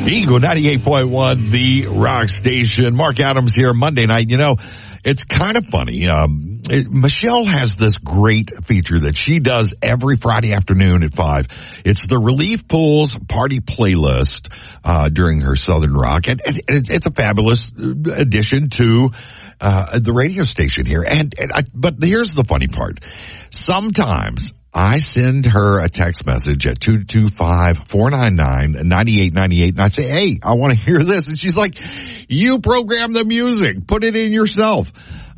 Eagle 98.1, the rock station. Mark Adams here Monday night. You know, it's kind of funny. Michelle has this great feature that she does every Friday afternoon at 5. It's the Relief Pools party playlist during her Southern Rock. And it's a fabulous addition to the radio station here. But here's the funny part. Sometimes I send her a text message at 225-499-9898, and I say, hey, I want to hear this. And she's like, you program the music. Put it in yourself.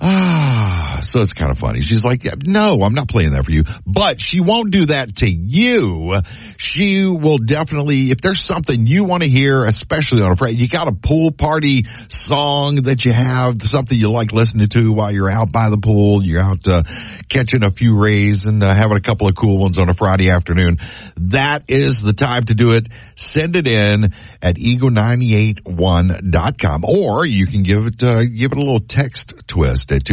So it's kind of funny. She's like, no, I'm not playing that for you. But she won't do that to you. She will definitely, if there's something you want to hear, especially on a Friday, you got a pool party song that you have, something you like listening to while you're out by the pool, you're out catching a few rays and having a couple of cool ones on a Friday afternoon. That is the time to do it. Send it in at eagle981.com, or you can give it a little text twist at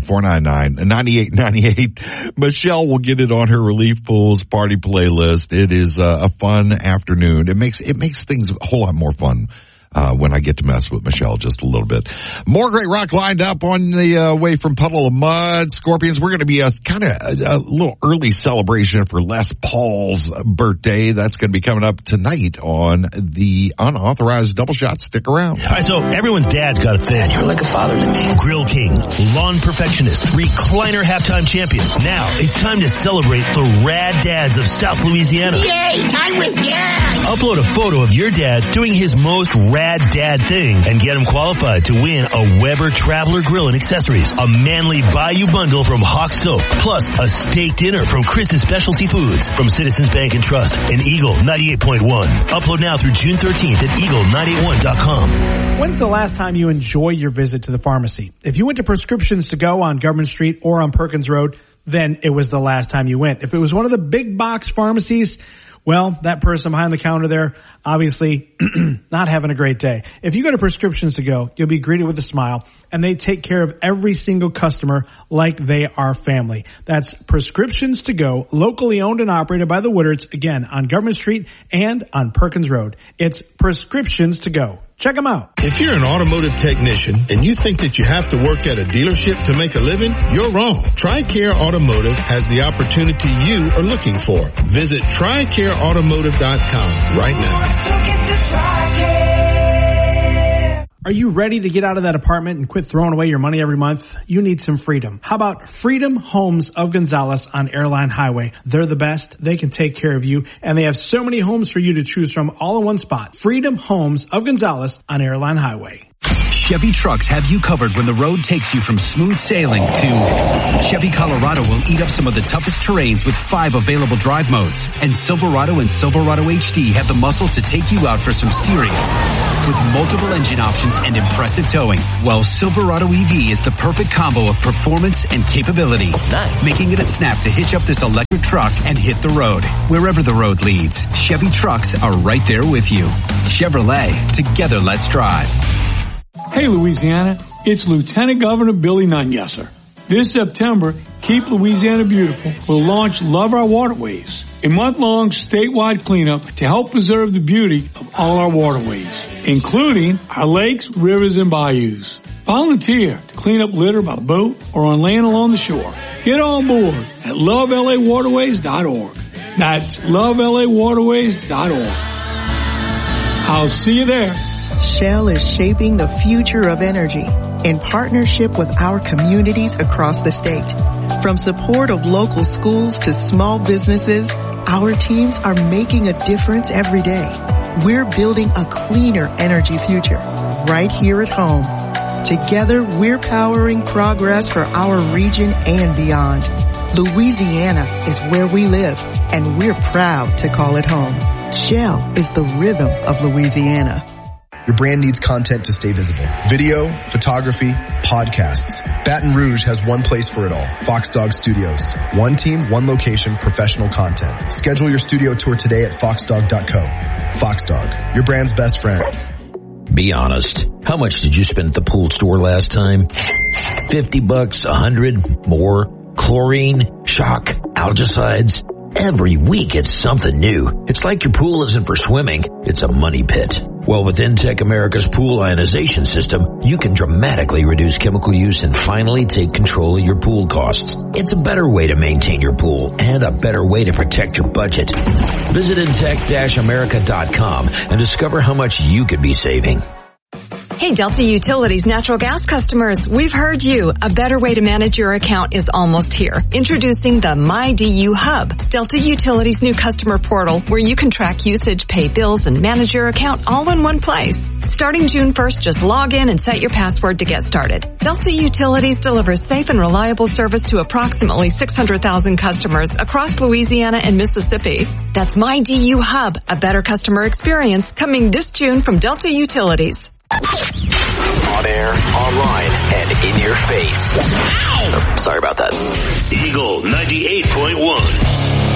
225-499-9898. Michelle will get it on her Relief Pools party playlist. It is a fun afternoon. It makes things a whole lot more fun when I get to mess with Michelle just a little bit. More great rock lined up on the way from Puddle of Mud. Scorpions, we're going to be a little early celebration for Les Paul's birthday. That's going to be coming up tonight on the Unauthorized Double Shot. Stick around. All right, so everyone's dad's got a thing. You're like a father to me. Grill King, lawn perfectionist, recliner halftime champion. Now it's time to celebrate the rad dads of South Louisiana. Yay, time with Dad! Upload a photo of your dad doing his most rad dad thing and get him qualified to win a Weber Traveler Grill and Accessories, a manly Bayou bundle from Hawk Soap, plus a steak dinner from Chris's Specialty Foods from Citizens Bank and Trust and Eagle 98.1. Upload now through June 13th at eagle981.com. When's the last time you enjoyed your visit to the pharmacy? If you went to Prescriptions to Go on Government Street or on Perkins Road, then it was the last time you went. If it was one of the big box pharmacies, well, that person behind the counter there, obviously not having a great day. If you go to Prescriptions to Go, you'll be greeted with a smile, and they take care of every single customer like they are family. That's Prescriptions to Go, locally owned and operated by the Woodards, again, on Government Street and on Perkins Road. It's Prescriptions to Go. Check them out. If you're an automotive technician and you think that you have to work at a dealership to make a living, you're wrong. TRICARE Automotive has the opportunity you are looking for. Visit TRICAREautomotive.com right now. Are you ready to get out of that apartment and quit throwing away your money every month? You need some freedom. How about Freedom Homes of Gonzales on Airline Highway? They're the best. They can take care of you, and they have so many homes for you to choose from all in one spot. Freedom Homes of Gonzales on Airline Highway. Chevy trucks have you covered when the road takes you from smooth sailing to Chevy Colorado will eat up some of the toughest terrains with 5 available drive modes. And Silverado and Silverado HD have the muscle to take you out for some serious with multiple engine options and impressive towing. While Silverado EV is the perfect combo of performance and capability. Nice. Making it a snap to hitch up this electric truck and hit the road. Wherever the road leads, Chevy trucks are right there with you. Chevrolet, together let's drive. Hey Louisiana, it's Lieutenant Governor Billy Nungesser. This September, Keep Louisiana Beautiful will launch Love Our Waterways, a month-long statewide cleanup to help preserve the beauty of all our waterways, including our lakes, rivers, and bayous. Volunteer to clean up litter by boat or on land along the shore. Get on board at lovelawaterways.org. That's lovelawaterways.org. I'll see you there. Shell is shaping the future of energy in partnership with our communities across the state. From support of local schools to small businesses, our teams are making a difference every day. We're building a cleaner energy future right here at home. Together, we're powering progress for our region and beyond. Louisiana is where we live, and we're proud to call it home. Shell is the rhythm of Louisiana. Your brand needs content to stay visible. Video, photography, podcasts. Baton Rouge has one place for it all. Fox Dog Studios. One team, one location, professional content. Schedule your studio tour today at foxdog.co. Fox Dog, your brand's best friend. Be honest. How much did you spend at the pool store last time? $50, $100, more? Chlorine, shock, algicides. Every week it's something new. It's like your pool isn't for swimming, it's a money pit. Well, with Intech America's pool ionization system, you can dramatically reduce chemical use and finally take control of your pool costs. It's a better way to maintain your pool and a better way to protect your budget. Visit intech-america.com and discover how much you could be saving. Hey, Delta Utilities natural gas customers, we've heard you. A better way to manage your account is almost here. Introducing the MyDU Hub, Delta Utilities' new customer portal where you can track usage, pay bills, and manage your account all in one place. Starting June 1st, just log in and set your password to get started. Delta Utilities delivers safe and reliable service to approximately 600,000 customers across Louisiana and Mississippi. That's MyDU Hub, a better customer experience coming this June from Delta Utilities. On air, online, and in your face. Oh, sorry about that. Eagle 98.1.